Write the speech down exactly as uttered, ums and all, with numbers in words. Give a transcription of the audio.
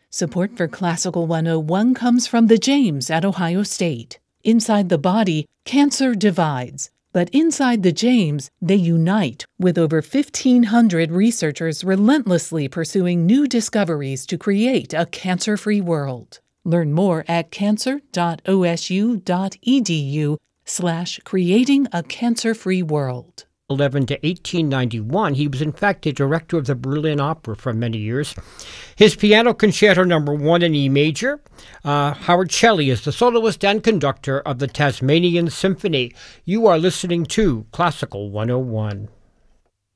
Support for Classical one oh one comes from the James at Ohio State. Inside the body, cancer divides, but inside the James, they unite, with over fifteen hundred researchers relentlessly pursuing new discoveries to create a cancer-free world. Learn more at cancer.osu.edu slash creating a cancer-free world. eleven to eighteen ninety-one, he was in fact the director of the Berlin Opera for many years. His Piano Concerto Number One in E Major. Uh, Howard Shelley is the soloist and conductor of the Tasmanian Symphony. You are listening to Classical one oh one.